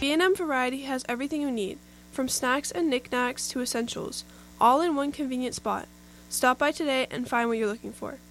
B&M Variety has everything you need, from snacks and knickknacks to essentials, all in one convenient spot. Stop by today and find what you're looking for.